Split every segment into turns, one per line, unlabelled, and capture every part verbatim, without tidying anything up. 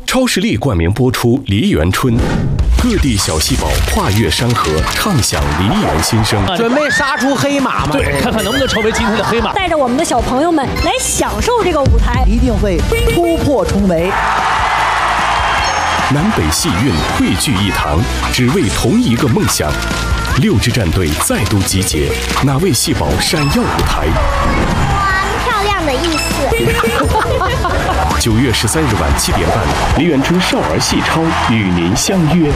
超视力冠名播出《梨园春》，各地小细胞跨越山河，唱响梨园心声。
准备杀出黑马吗？
对，看看能不能成为今天的黑马。
带着我们的小朋友们来享受这个舞台，
一定会突破重围。
南北戏韵汇聚一堂，只为同一个梦想。六支战队再度集结，哪位细胞闪耀舞台？
漂亮的意思。
九月十三日晚七点半，梨园春少儿戏超与您相约。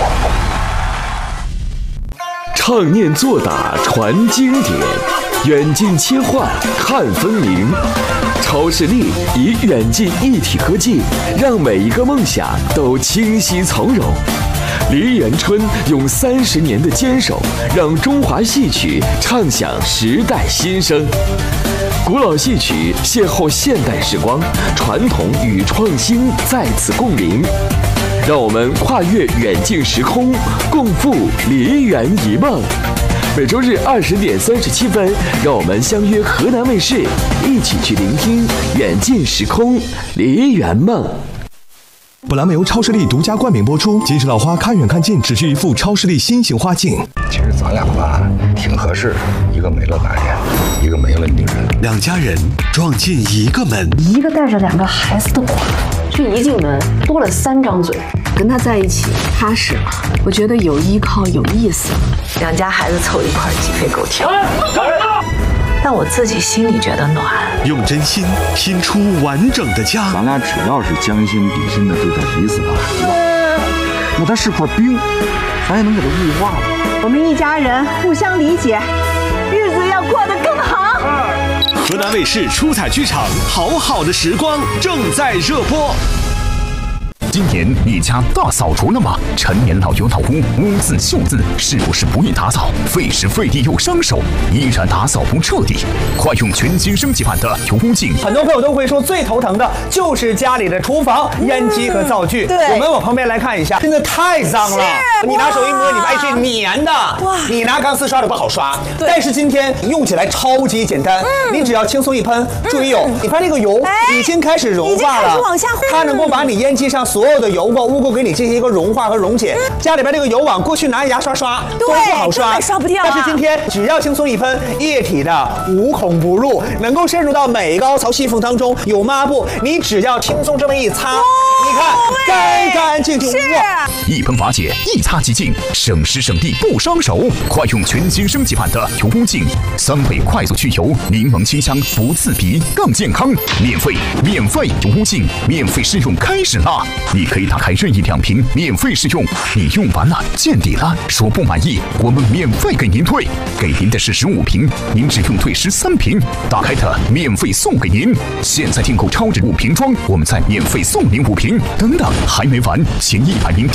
唱念做打传经典，远近切换看分明。超视力以远近一体科技，让每一个梦想都清晰从容。梨园春用三十年的坚守，让中华戏曲唱响时代新声。古老戏曲邂逅现代时光，传统与创新在此共鸣。让我们跨越远近时空，共赴梨园一梦。每周日二十点三十七分，让我们相约河南卫视，一起去聆听远近时空梨园梦。
本栏目由超视力独家冠名播出。金石老花看远看近，只需一副超视力新型花镜。
其实咱俩吧，挺合适，一个没了男人，一个没了女人，
两家人撞进一个门，
一个带着两个孩子的寡，这一进门多了三张嘴。跟他在一起踏实了，我觉得有依靠有意思，两家孩子凑一块鸡飞狗跳。但我自己心里觉得暖。
用真心拼出完整的家。
咱俩只要是将心比心的对待彼此的孩子，那他是块冰，咱也能给他雾化了。
我们一家人互相理解，日子要过得更好。
河南卫视出彩剧场，好好的时光正在热播。
今年你家大扫除了吗？陈年老油老污，污渍锈渍，是不是不易打扫？费时费力又伤手，依然打扫不彻底？快用全新升级版的油污净。
很多朋友都会说，最头疼的就是家里的厨房烟机和灶具。
对，
我们往旁边来看一下，真的太脏了。你拿手一摸，你发现是粘的。哇！你拿钢丝刷的不好刷。但是今天用起来超级简单，嗯、你只要轻松一喷，注意哦，嗯、你发现这个油已经开始融化了，
往下
它能够把你烟机上所有的油垢、污垢给你进行一个融化和溶解。嗯、家里边这个油网，过去拿牙刷刷都不好刷，
刷不掉、啊。
但是今天只要轻松一喷，液体的无孔不入，能够深入到每个凹槽细缝当中。有抹布，你只要轻松这么一擦，哦、你看干干净净。
哇！一喷瓦解，一擦即净，省时省力不伤手。快用全新升级版的油污净，三倍快速去油，柠檬清香不刺鼻，更健康。免费，免费油污净，免费试用开始啦！你可以打开任意两瓶免费试用，你用完了见底了，说不满意，我们免费给您退，给您的是十五瓶，您只用退十三瓶，打开的免费送给您。现在订购超值五瓶装，我们再免费送您五瓶。等等，还没完，前一百名